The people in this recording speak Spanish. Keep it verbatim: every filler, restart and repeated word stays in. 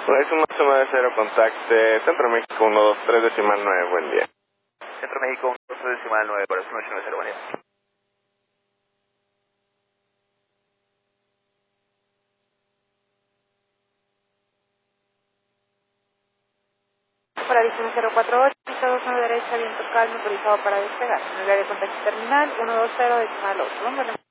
Es un máximo de cero, contacte Centro México uno dos tres decimal nueve, buen día. Centro México uno dos tres decimal nueve, para su ocho nueve cero, buen día. Para destino cero cuatro ocho, pista dos a derecha, viento calmo, autorizado para despegar. En el área de contacto terminal uno dos cero decimal ocho.